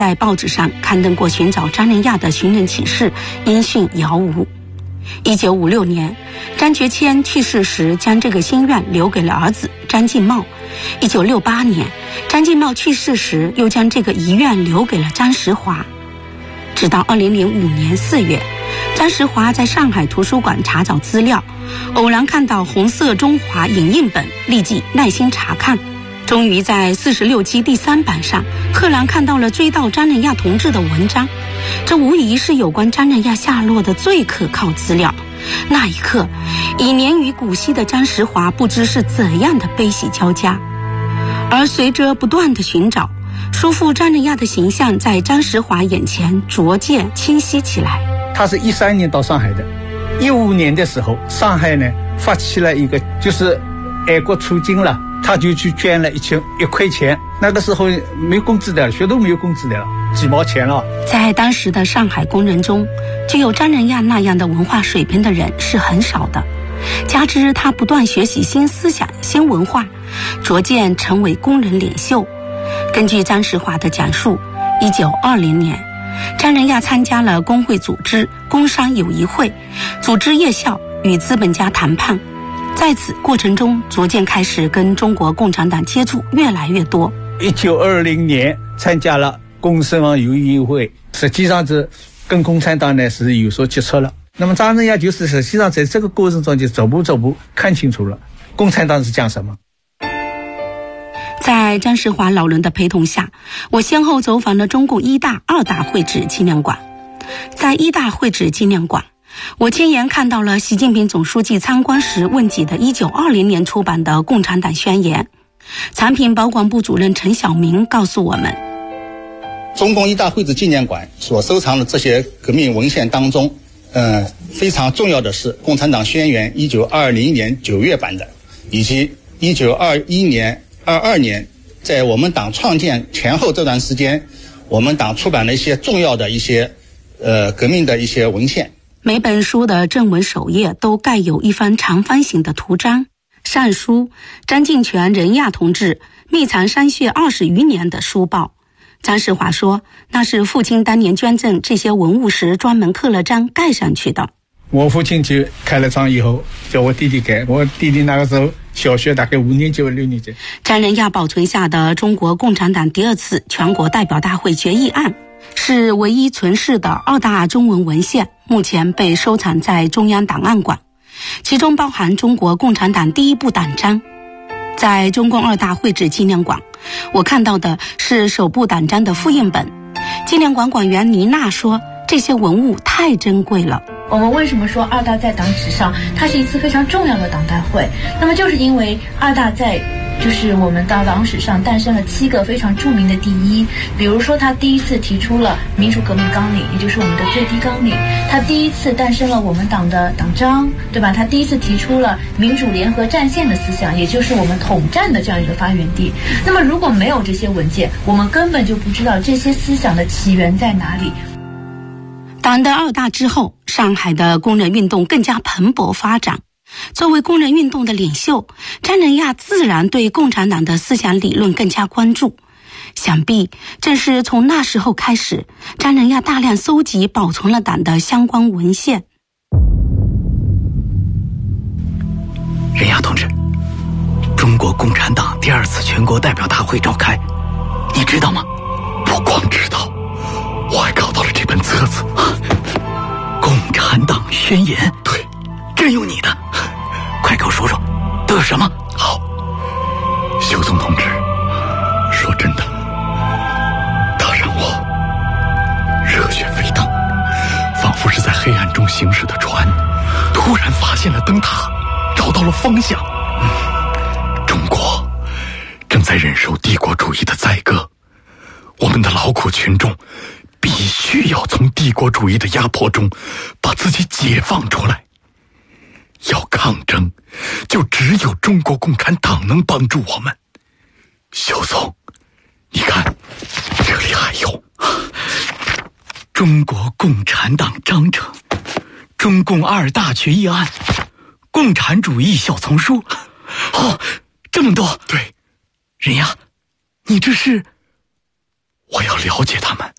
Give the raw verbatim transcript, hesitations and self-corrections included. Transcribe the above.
在报纸上刊登过寻找张仁亚的寻人启事，音讯杳无。一九五六年，张觉谦去世时，将这个心愿留给了儿子张敬茂。一九六八年，张敬茂去世时，又将这个遗愿留给了张时华。直到二零零五年四月，张时华在上海图书馆查找资料，偶然看到红色中华影印本，立即耐心查看。终于在四十六期第三版上，赫然看到了追悼张仁亚同志的文章。这无疑是有关张仁亚下落的最可靠资料。那一刻，已年逾古稀的张时华不知是怎样的悲喜交加。而随着不断的寻找，叔父张仁亚的形象在张时华眼前逐渐清晰起来。 他是一三年到上海的，一五年的时候，上海呢发起了一个就是爱国促进了，他就去捐了一千一块钱。那个时候没有工资的，学都没有工资的，几毛钱了。 在当时的上海工人中，具有张仁亚那样的文化水平的人是很少的。加之他不断学习新思想、新文化，逐渐成为工人领袖。根据张时华的讲述，一九二零年，张仁亚参加了工会组织工商友谊会，组织夜校与资本家谈判。在此过程中，逐渐开始跟中国共产党接触越来越多。 一九二零年参加了工商友谊会，实际上是跟共产党呢是有所接触了。那么张仁亚就是实际上在这个过程中就走步走步看清楚了共产党是讲什么。 在张时华老人的陪同下，我先后走访了中共一大、二大会址纪念馆。在一大会址纪念馆，我亲眼看到了习近平总书记参观时问及的一九二零年出版的《共产党宣言》。产品保管部主任陈晓明告诉我们， 中共一大会址纪念馆所收藏的这些革命文献当中，呃，非常重要的是《共产党宣言》一九二零年九月版的，以及一九二一年、二二年在我们党创建前后这段时间，我们党出版了一些重要的一些呃革命的一些文献。 每本书的正文首页都盖有一番长方形的图章，上书张敬泉仁亚同志秘藏山穴二十余年的书报。张时华说，那是父亲当年捐赠这些文物时专门刻了章盖上去的。 我父亲就开了章以后叫我弟弟盖，我弟弟那个时候小学大概五年级或六年级。 张仁亚保存下的中国共产党第二次全国代表大会决议案是唯一存世的二大中文文献，目前被收藏在中央档案馆，其中包含中国共产党第一部党章。在中共二大会址纪念馆，我看到的是首部党章的复印本。纪念馆馆员倪娜说，这些文物太珍贵了。 我们为什么说二大在党史上它是一次非常重要的党代会？那么就是因为二大在就是我们的党史上诞生了七个非常著名的第一。比如说他第一次提出了民主革命纲领，也就是我们的最低纲领。他第一次诞生了我们党的党章，对吧？他第一次提出了民主联合战线的思想，也就是我们统战的这样一个发源地。那么如果没有这些文件，我们根本就不知道这些思想的起源在哪里。 党的二大之后，上海的工人运动更加蓬勃发展。作为工人运动的领袖，张仁亚自然对共产党的思想理论更加关注。想必正是从那时候开始，张仁亚大量搜集保存了党的相关文献。 仁亚同志，中国共产党第二次全国代表大会召开，你知道吗？ 不光知道，我还搞到了这本册子， 《共产党宣言》。 对， 真有你的，快给我说说，都有什么？ 好，修宗同志，说真的，他让我热血沸腾，仿佛是在黑暗中行驶的船，突然发现了灯塔，找到了方向。嗯，中国正在忍受帝国主义的宰割，我们的劳苦群众必须要从帝国主义的压迫中把自己解放出来。要抗争，就只有中国共产党能帮助我们。修总，你看，这里还有中国共产党章程、中共二大决议案、共产主义小丛书。哦，这么多。 对， 仁亚，你这是？ 我要了解他们，